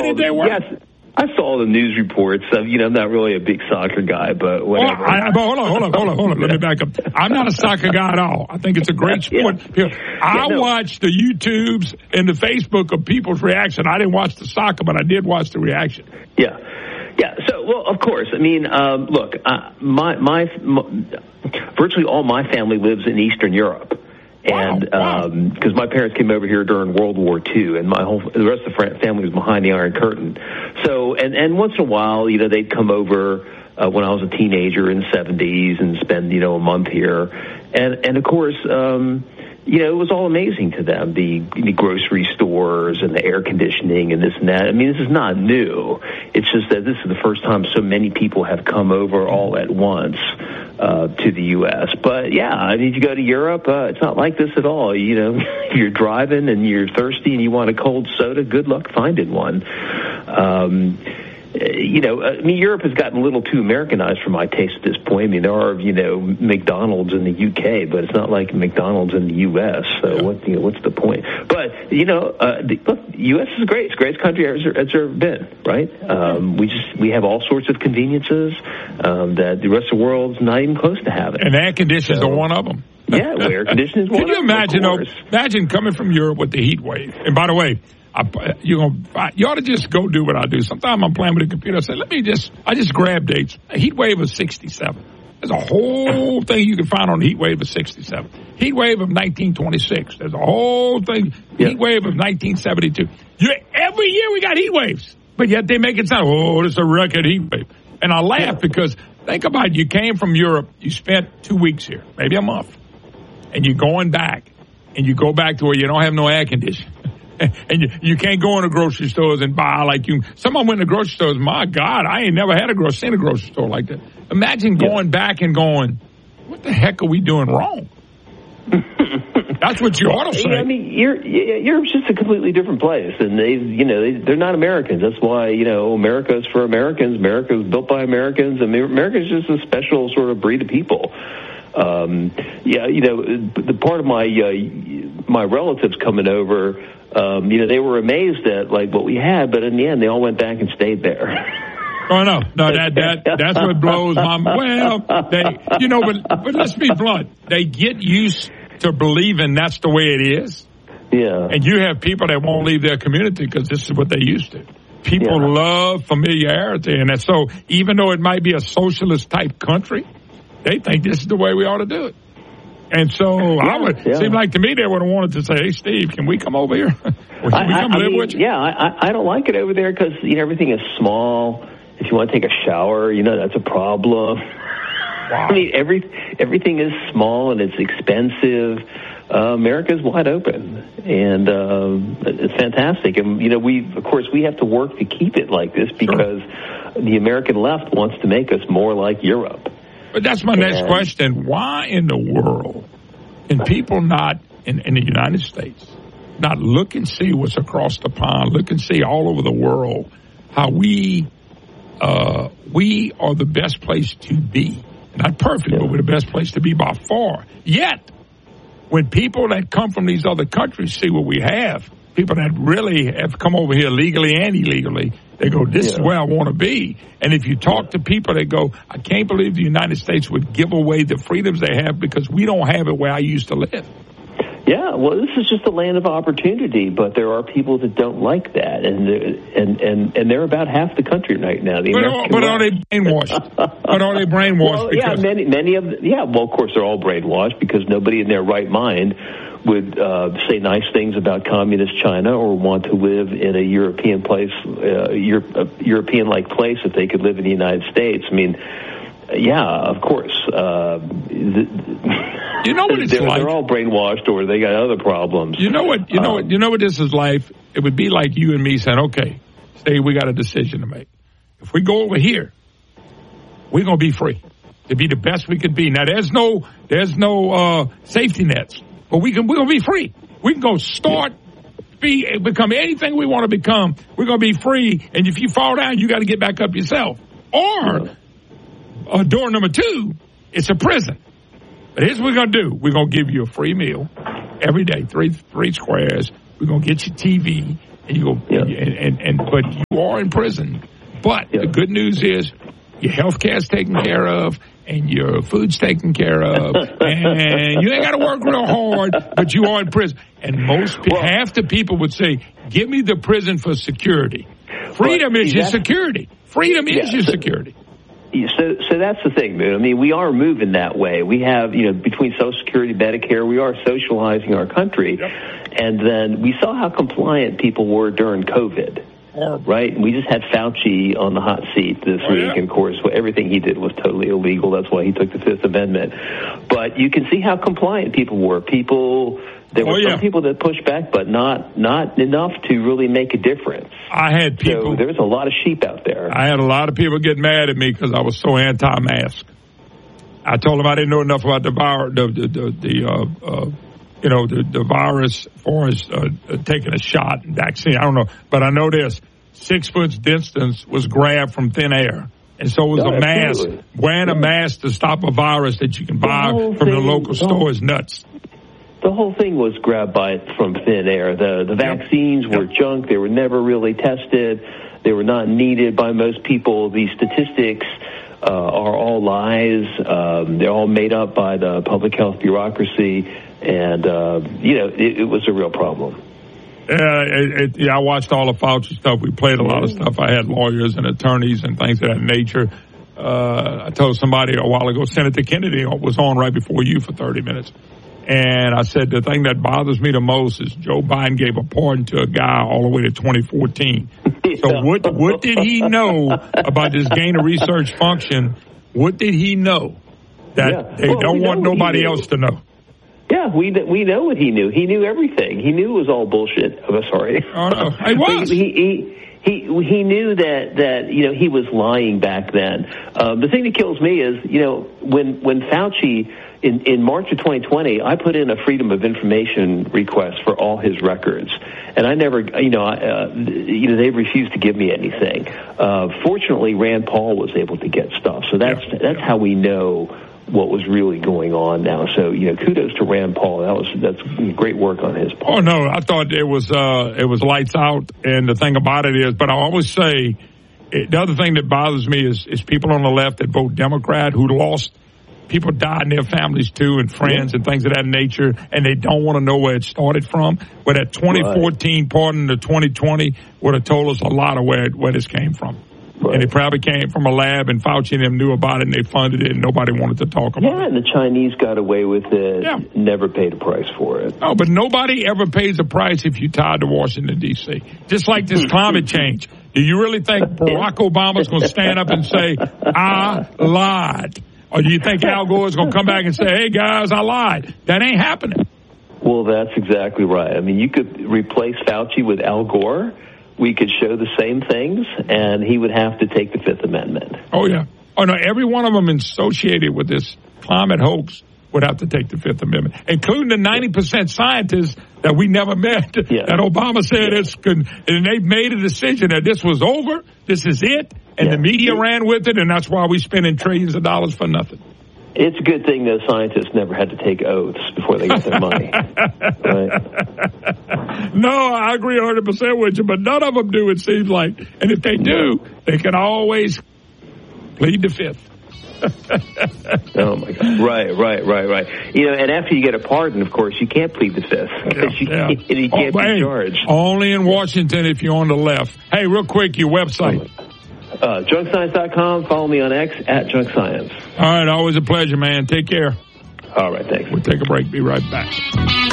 did they work? Yes. I saw the news reports. I'm not really a big soccer guy, but whatever. Hold on. Let me back up. I'm not a soccer guy at all. I think it's a great sport. I watched the YouTubes and the Facebook of people's reaction. I didn't watch the soccer, but I did watch the reaction. Yeah. So, well, of course. I mean, look, my virtually all my family lives in Eastern Europe. And because my parents came over here during World War II, and the rest of the family was behind the Iron Curtain. So, and once in a while, they'd come over when I was a teenager in the 70s and spend, a month here. And of course, it was all amazing to them, the grocery stores and the air conditioning and this and that. I mean, this is not new. It's just that this is the first time so many people have come over all at once to the U.S. But, yeah, I mean, if you go to Europe, it's not like this at all. If you're driving and you're thirsty and you want a cold soda, good luck finding one. Europe has gotten a little too Americanized for my taste at this point. I mean, there are, McDonald's in the UK, but it's not like McDonald's in the US. So what's the point? But, the US is great. It's the greatest country it's ever been, right? We have all sorts of conveniences that the rest of the world's not even close to having. And air conditioners are one of them. Yeah, air conditioning is one of them. Can you imagine coming from Europe with the heat wave? And by the way, you ought to just go do what I do. Sometimes I'm playing with the computer. I say, I just grab dates. A heat wave of 67. There's a whole thing you can find on the heat wave of 67. Heat wave of 1926. There's a whole thing. Heat wave of 1972. Every year we got heat waves. But yet they make it sound, this is a record heat wave. And I laugh because think about it. You came from Europe. You spent 2 weeks here, maybe a month. And you're going back. And you go back to where you don't have no air conditioning. And you can't go in the grocery stores and buy like you. Someone went to the grocery stores. My God, I ain't never seen a grocery store like that. Imagine going back and going, what the heck are we doing wrong? That's what you ought to say. I mean, Europe's just a completely different place, and they're not Americans. That's why America is for Americans. America is built by Americans. I mean, America is just a special sort of breed of people. The part of my relatives coming over. They were amazed at what we had, but in the end, they all went back and stayed there. Oh no, that's what blows my. Well, but let's be blunt. They get used to believing that's the way it is. Yeah. And you have people that won't leave their community because this is what they used to. People love familiarity, and so even though it might be a socialist type country, they think this is the way we ought to do it. And so seem like to me they would have wanted to say, hey, Steve, can we come over here? Or can we come live with you? Yeah, I don't like it over there because everything is small. If you want to take a shower, that's a problem. Wow. I mean, everything is small and it's expensive. America's wide open, and it's fantastic. And, we have to work to keep it like this because the American left wants to make us more like Europe. But that's my next question. Why in the world can people not, in the United States, not look and see what's across the pond, look and see all over the world how we are the best place to be? Not perfect, but we're the best place to be by far. Yet, when people that come from these other countries see what we have, people that really have come over here legally and illegally, they go, this is where I want to be. And if you talk to people, they go, I can't believe the United States would give away the freedoms they have because we don't have it where I used to live. Yeah, well, this is just a land of opportunity, but there are people that don't like that, and they're about half the country right now. But are they brainwashed? Well, many of them. Yeah, well, of course they're all brainwashed because nobody in their right mind would say nice things about communist China or want to live in a European place, European-like place if they could live in the United States. I mean. Yeah, of course. You know what it's like? They're all brainwashed, or they got other problems. You know what? You know what this is like. It would be like you and me saying, "Okay, Steve, we got a decision to make. If we go over here, we're gonna be free to be the best we can be. Now, there's no safety nets, but we're gonna be free. We can go start." Become anything we want to become. We're going to be free, and if you fall down, you got to get back up yourself. Or door number 2, it's a prison. But here's what we're going to do. We're going to give you a free meal every day, three squares. We're going to get you TV. And you go, but you are in prison. But the good news is your health care is taken care of, and your food's taken care of, and you ain't got to work real hard, but you are in prison. And half the people would say, give me the prison for security. Freedom is your security. Freedom is your security. So that's the thing, man. I mean, we are moving that way. We have, between Social Security, Medicare, we are socializing our country. Yep. And then we saw how compliant people were during COVID. Right? And we just had Fauci on the hot seat this week. And, of course, everything he did was totally illegal. That's why he took the Fifth Amendment. But you can see how compliant people were. There were some people that pushed back, but not enough to really make a difference. I had people. So there's a lot of sheep out there. I had a lot of people get mad at me because I was so anti-mask. I told them I didn't know enough about the virus, the virus, as far as taking a shot and vaccine. I don't know, but I know this: 6 foot distance was grabbed from thin air. And so was a mask. Absolutely. Wearing a mask to stop a virus that you can buy from the local store is nuts. The whole thing was grabbed from thin air. The vaccines were junk. They were never really tested. They were not needed by most people. These statistics are all lies. They're all made up by the public health bureaucracy. And, it was a real problem. I watched all the Fauci stuff. We played a lot of stuff. I had lawyers and attorneys and things of that nature. I told somebody a while ago, Senator Kennedy was on right before you for 30 minutes. And I said, the thing that bothers me the most is Joe Biden gave a pardon to a guy all the way to 2014. So what did he know about this gain of research function? What did he know that they don't want nobody else to know? Yeah, we know what he knew. He knew everything. He knew it was all bullshit. I'm sorry. Oh, no, it was. He knew that he was lying back then. The thing that kills me is when Fauci in March of 2020, I put in a Freedom of Information request for all his records, and I never they refused to give me anything. Fortunately, Rand Paul was able to get stuff, so that's how we know what was really going on now. So, kudos to Rand Paul. That's great work on his part. Oh, no, I thought it was lights out. And the thing about it is, but I always say, the other thing that bothers me is people on the left that vote Democrat who lost. People died in their families, too, and friends and things of that nature, and they don't want to know where it started from. But that 2014 pardon to 2020 would have told us a lot of where this came from. Right. And it probably came from a lab, and Fauci and them knew about it, and they funded it, and nobody wanted to talk about it. Yeah, and the Chinese got away with it, never paid a price for it. No, but nobody ever pays a price if you're tied to Washington, D.C. Just like this climate change. Do you really think Barack Obama's going to stand up and say, I lied? Or do you think Al Gore's going to come back and say, hey, guys, I lied? That ain't happening. Well, that's exactly right. I mean, you could replace Fauci with Al Gore. We could show the same things, and he would have to take the Fifth Amendment. Oh, yeah. Oh, no, every one of them associated with this climate hoax would have to take the Fifth Amendment, including the 90% scientists that we never met, that Obama said and they've made a decision that this was over, this is it, and the media ran with it, and that's why we're spending trillions of dollars for nothing. It's a good thing those scientists never had to take oaths before they got their money. Right? No, I agree 100% with you, but none of them do, it seems like. And if they do, they can always plead the Fifth. Oh, my God. Right. And after you get a pardon, of course, you can't plead the Fifth. You can't be charged. Only in Washington if you're on the left. Hey, real quick, your website. JunkScience.com. Follow me on X @JunkScience. All right, always a pleasure, man. Take care. All right, thanks. We'll take a break. Be right back.